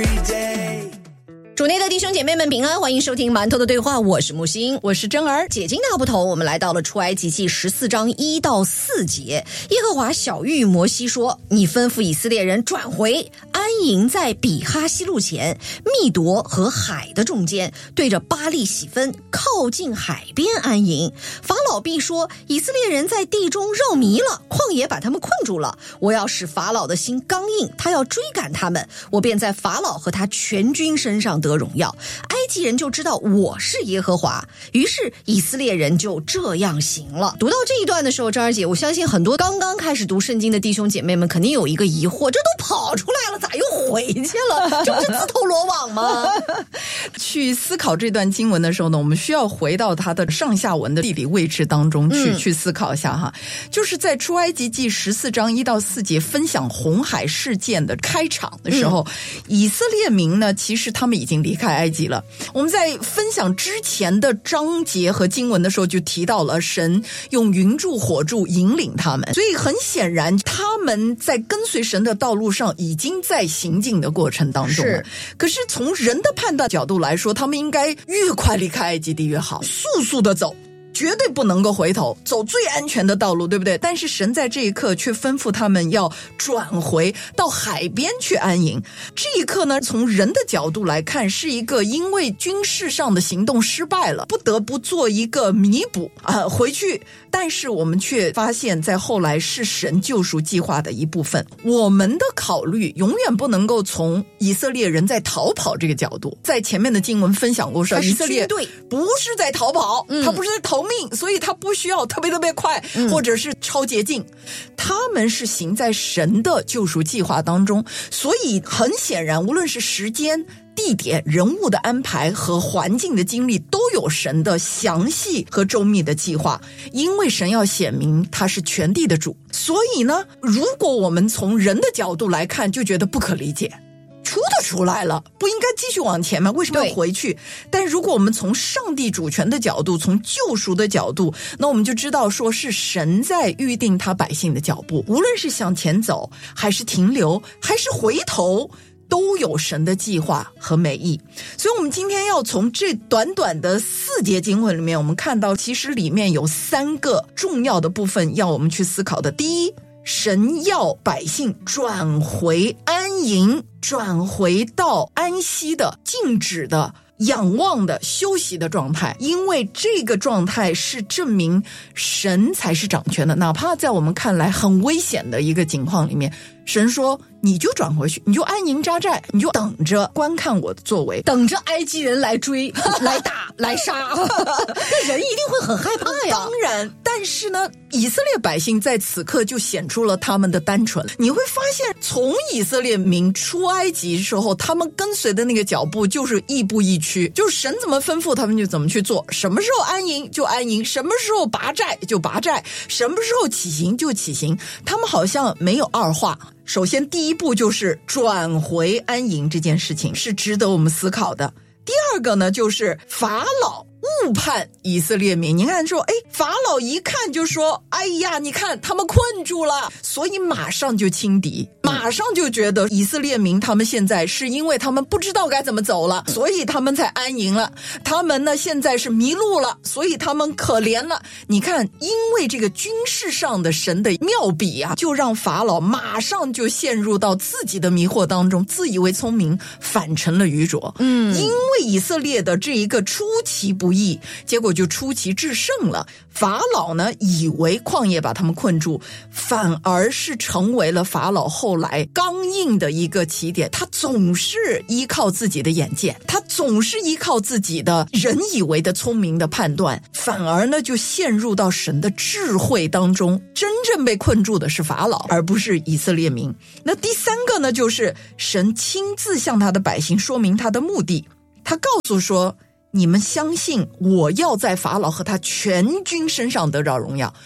主内的弟兄姐妹们平安，欢迎收听馒头的对话，我是木星， 我是真儿。 解经大不同，我们来到了出埃及记14章1到4节。耶和华晓谕摩西说，你吩咐以色列人转回，安营在比哈西路前，密夺和海的中间，对着巴力喜分，靠近海边安营。法老必说，以色列人在地中绕迷了，旷野把他们困住了，我要使法老的心刚硬，他要追赶他们，我便在法老和他全军身上得荣耀，埃及人就知道我是耶和华。于是以色列人就这样行了。读到这一段的时候，张儿姐，我相信很多刚刚开始读圣经的弟兄姐妹们肯定有一个疑惑，这都跑出来了，咋又回去了？这不是自投罗网吗？ 去思考这段经文的时候呢，我们需要回到它的上下文的地理位置当中去思考一下哈。就是在出埃及记14章1到4节分享红海事件的开场的时候，以色列民呢，其实他们已经离开埃及了。我们在分享之前的章节和经文的时候就提到了神用云柱火柱引领他们，所以很显然他们在跟随神的道路上已经在行进的过程当中了。可是从人的判断角度来说，他们应该越快离开埃及地越好，速速的走，绝对不能够回头，走最安全的道路，对不对？但是神在这一刻却吩咐他们要转回到海边去安营。这一刻呢，从人的角度来看，是一个因为军事上的行动失败了，不得不做一个弥补回去。但是我们却发现在后来是神救赎计划的一部分。我们的考虑永远不能够从以色列人在逃跑这个角度。在前面的经文分享过说，以色列不是在逃跑，他不是在逃命，所以他不需要特别快，或者是超捷径，他们是行在神的救赎计划当中。所以很显然，无论是时间、地点、人物的安排和环境的经历，都有神的详细和周密的计划。因为神要显明他是全地的主，所以呢，如果我们从人的角度来看，就觉得不可理解。出来了，不应该继续往前吗？为什么要回去？但如果我们从上帝主权的角度，从救赎的角度，那我们就知道说是神在预定他百姓的脚步，无论是向前走，还是停留，还是回头，都有神的计划和美意。所以我们今天要从这短短的4节经文里面，我们看到其实里面有3个重要的部分要我们去思考的。第一，神要百姓转回安营，转回到安息的、静止的、仰望的、休息的状态，因为这个状态是证明神才是掌权的。哪怕在我们看来很危险的一个情况里面，神说你就转回去，你就安营扎寨，你就等着观看我的作为， 等着埃及人来追来打来杀那人一定会很害怕呀。 当然，但是呢，以色列百姓在此刻就显出了他们的单纯。你会发现，从以色列民出埃及的时候，他们跟随的那个脚步就是亦步亦趋，就是神怎么吩咐他们就怎么去做，什么时候安营就安营，什么时候拔寨就拔寨，什么时候起行就起行，他们好像没有二话。首先第一步就是转回安营，这件事情是值得我们思考的。第二个呢，就是法老误判以色列民。你看说，法老一看就说，哎呀，你看他们困住了，所以马上就轻敌，马上就觉得以色列民他们现在是因为他们不知道该怎么走了，所以他们才安营了。他们呢现在是迷路了，所以他们可怜了。你看，因为这个军事上的神的妙笔啊，就让法老马上就陷入到自己的迷惑当中，自以为聪明，反成了愚拙。因为以色列的这一个出其不意，结果就出奇制胜了。法老呢以为旷野把他们困住，反而是成为了法老后来刚硬的一个起点。他总是依靠自己的眼界，他总是依靠自己的人以为的聪明的判断，反而呢就陷入到神的智慧当中。真正被困住的是法老，而不是以色列民。那第三个呢，就是神亲自向他的百姓说明他的目的。他告诉说，你们相信我要在法老和他全军身上得到荣耀。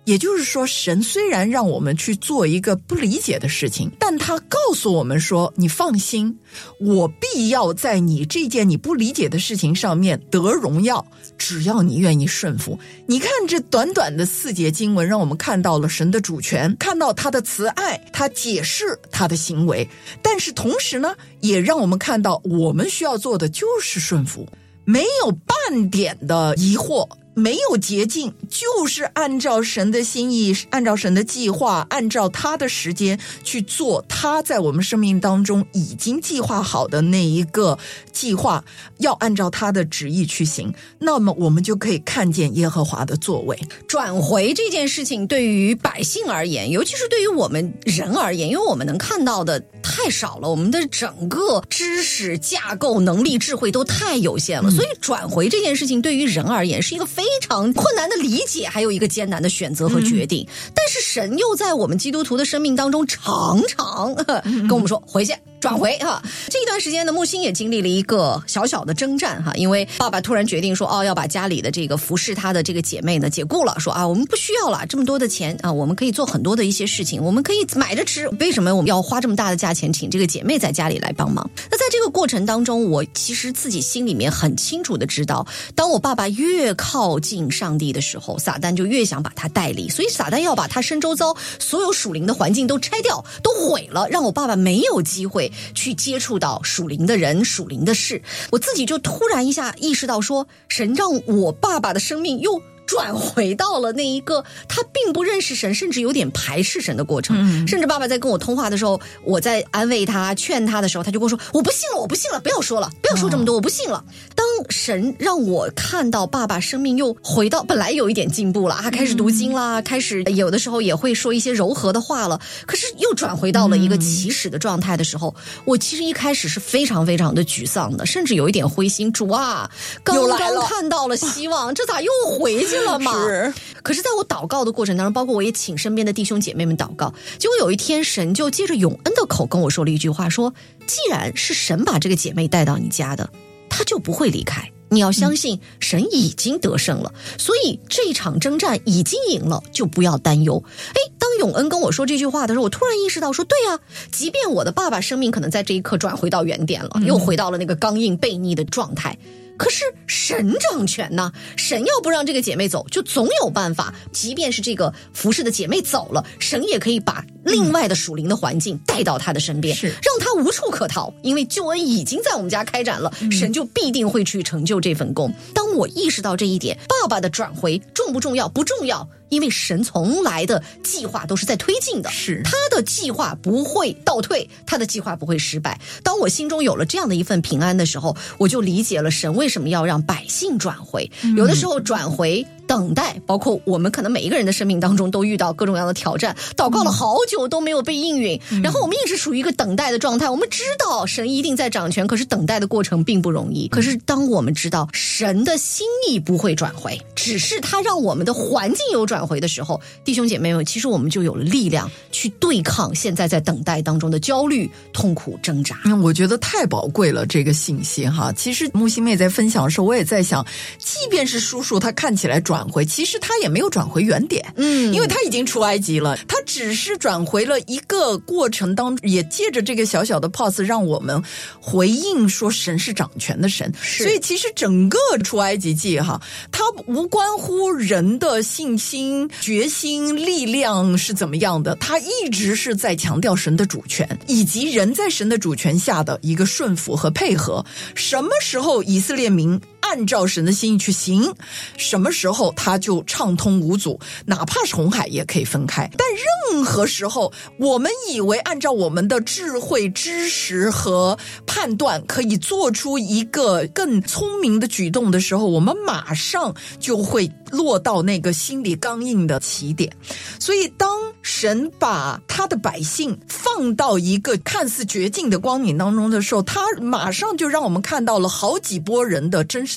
也就是说，神虽然让我们去做一个不理解的事情，但他告诉我们说，你放心，我必要在你这件你不理解的事情上面得荣耀，只要你愿意顺服。你看这短短的4节经文，让我们看到了神的主权，看到他的慈爱，他解释他的行为，但是同时呢，也让我们看到我们需要做的就是顺服，没有半点的疑惑，没有捷径，就是按照神的心意，按照神的计划，按照他的时间去做他在我们生命当中已经计划好的那一个计划，要按照他的旨意去行，那么我们就可以看见耶和华的作为。 转回这件事情对于百姓而言，尤其是对于我们人而言，因为我们能看到的太少了，我们的整个知识架构能力智慧都太有限了，所以转回这件事情对于人而言是一个非常困难的理解，还有一个艰难的选择和决定。但是神又在我们基督徒的生命当中常常跟我们说回去转回哈。这一段时间呢，木星也经历了一个小小的征战哈，因为爸爸突然决定说要把家里的这个服侍他的这个姐妹呢解雇了，说我们不需要了这么多的钱啊，我们可以做很多的一些事情，我们可以买着吃，为什么我们要花这么大的价钱请这个姐妹在家里来帮忙？那在这个过程当中，我其实自己心里面很清楚的知道，当我爸爸越靠近上帝的时候，撒旦就越想把他带离，所以撒旦要把他身周遭所有属灵的环境都拆掉，都毁了，让我爸爸没有机会去接触到属灵的人、属灵的事。我自己就突然一下意识到说，神让我爸爸的生命又转回到了那一个他并不认识神，甚至有点排斥神的过程。甚至爸爸在跟我通话的时候，我在安慰他劝他的时候，他就跟我说我不信了，我不信了，不要说了，不要说这么多，我不信了。当神让我看到爸爸生命又回到本来有一点进步了，他开始读经啦，开始有的时候也会说一些柔和的话了，可是又转回到了一个起始的状态的时候，我其实一开始是非常非常的沮丧的，甚至有一点灰心，主啊，刚刚看到了希望，这咋又回去了嘛？可是在我祷告的过程当中，包括我也请身边的弟兄姐妹们祷告，结果有一天神就借着永恩的口跟我说了一句话，说既然是神把这个姐妹带到你家的，他就不会离开，你要相信神已经得胜了，所以这一场征战已经赢了，就不要担忧。当永恩跟我说这句话的时候，我突然意识到说，对啊，即便我的爸爸生命可能在这一刻转回到原点了，又回到了那个刚硬悖逆的状态，可是神掌权呢，神要不让这个姐妹走，就总有办法，即便是这个服侍的姐妹走了，神也可以把另外的属灵的环境带到她的身边，让她无处可逃，因为救恩已经在我们家开展了，神就必定会去成就这份工。当我意识到这一点，爸爸的转回重不重要？不重要，因为神从来的计划都是在推进的，他的计划不会倒退，他的计划不会失败。当我心中有了这样的一份平安的时候，我就理解了神为什么要让百姓转回。有的时候转回等待，包括我们可能每一个人的生命当中都遇到各种各样的挑战，祷告了好久都没有被应允，然后我们一直属于一个等待的状态。我们知道神一定在掌权，可是等待的过程并不容易。可是当我们知道神的心意不会转回，只是他让我们的环境有转回的时候，弟兄姐妹们，其实我们就有了力量去对抗现在在等待当中的焦虑、痛苦、挣扎。 我觉得太宝贵了这个信息哈。其实木星妹在分享的时候，我也在想，即便是叔叔他看起来转回，其实他也没有转回原点，因为他已经出埃及了，他只是转回了一个过程当中，也借着这个小小的 pause 让我们回应说神是掌权的神。所以其实整个出埃及记哈，它无关乎人的信心、决心、力量是怎么样的，它一直是在强调神的主权，以及人在神的主权下的一个顺服和配合。什么时候以色列民按照神的心意去行，什么时候他就畅通无阻，哪怕是红海也可以分开。但任何时候我们以为按照我们的智慧、知识和判断可以做出一个更聪明的举动的时候，我们马上就会落到那个心理刚硬的起点。所以当神把他的百姓放到一个看似绝境的光景当中的时候，他马上就让我们看到了好几波人的真实的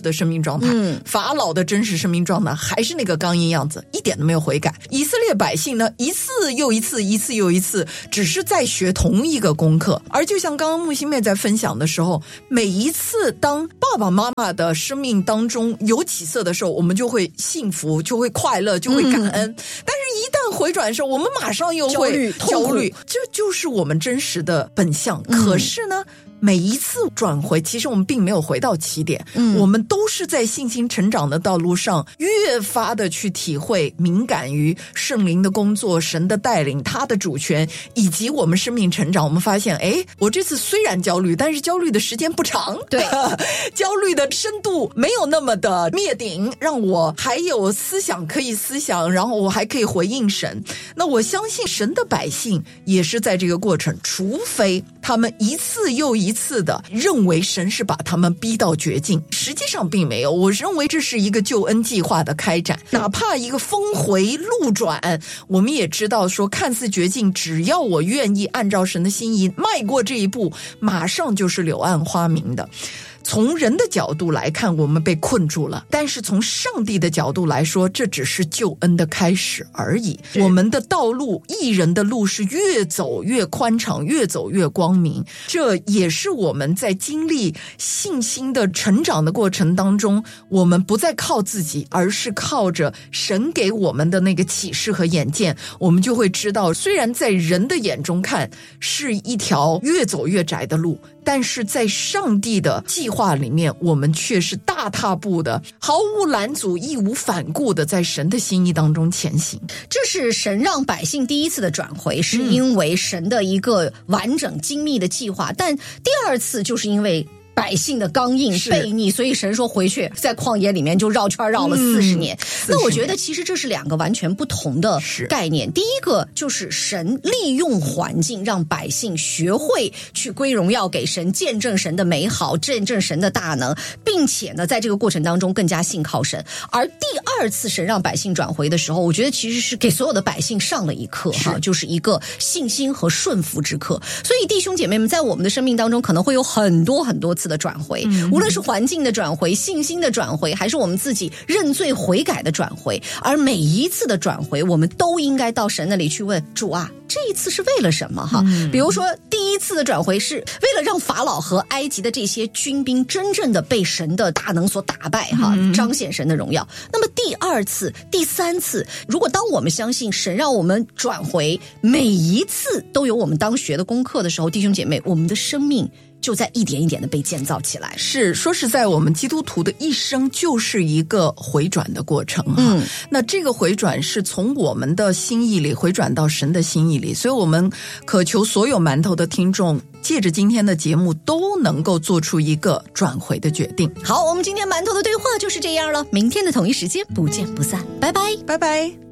的生命状态。法老的真实生命状态还是那个刚硬样子，一点都没有悔改。以色列百姓呢，一次又一次，一次又一次，只是在学同一个功课。而就像刚刚木星妹在分享的时候，每一次当爸爸妈妈的生命当中有起色的时候，我们就会幸福，就会快乐，就会感恩。但是一旦回转的时候，我们马上又会焦虑，这就是我们真实的本相。可是呢，每一次转回，其实我们并没有回到起点，我们都是在信心成长的道路上越发的去体会，敏感于圣灵的工作，神的带领，他的主权，以及我们生命成长。我们发现，我这次虽然焦虑，但是焦虑的时间不长， 对， 焦虑的深度没有那么的灭顶，让我还有思想可以思想，然后我还可以回应神。那我相信神的百姓也是在这个过程，除非他们一次又一次的认为神是把他们逼到绝境，实际上并没有。我认为这是一个救恩计划的开展，哪怕一个峰回路转，我们也知道说看似绝境，只要我愿意按照神的心意迈过这一步，马上就是柳暗花明的。从人的角度来看，我们被困住了，但是从上帝的角度来说，这只是救恩的开始而已。我们的道路，义人的路是越走越宽敞，越走越光明。这也是我们在经历信心的成长的过程当中，我们不再靠自己，而是靠着神给我们的那个启示和眼见，我们就会知道，虽然在人的眼中看是一条越走越窄的路，但是在上帝的计划里面，我们却是大踏步的，毫无拦阻，义无反顾的在神的心意当中前行。 这是神让百姓第一次的转回，是因为神的一个完整精密的计划，但第二次就是因为百姓的刚硬悖逆，所以神说回去，在旷野里面就绕圈绕了40年。那我觉得其实这是两个完全不同的概念。第一个就是神利用环境让百姓学会去归荣耀给神，见证神的美好，见证神的大能，并且呢在这个过程当中更加信靠神。而第二次神让百姓转回的时候，我觉得其实是给所有的百姓上了一课哈，就是一个信心和顺服之课。所以弟兄姐妹们，在我们的生命当中可能会有很多很多次的转回，无论是环境的转回、信心的转回，还是我们自己认罪悔改的转回。而每一次的转回，我们都应该到神那里去问主啊，这一次是为了什么哈？比如说第一次的转回是为了让法老和埃及的这些军兵真正的被神的大能所打败哈，彰显神的荣耀。那么第二次、第三次，如果当我们相信神让我们转回，每一次都有我们当学的功课的时候，弟兄姐妹，我们的生命就在一点一点的被建造起来。 是，说实在，我们基督徒的一生就是一个回转的过程哈。那这个回转是从我们的心意里回转到神的心意里，所以我们渴求所有馒头的听众借着今天的节目都能够做出一个转回的决定。 好，我们今天馒头的对话就是这样了，明天的同一时间不见不散，拜拜， 拜拜。